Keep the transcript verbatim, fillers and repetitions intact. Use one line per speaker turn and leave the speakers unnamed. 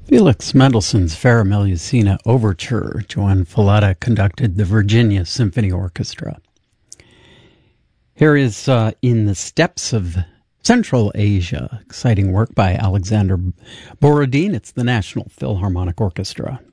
Felix Mendelssohn's Fara Melusina Overture. Joan Falletta conducted the Virginia Symphony Orchestra. Here is uh, In the Steppes of Central Asia, exciting work by Alexander Borodin. It's the National Philharmonic Orchestra.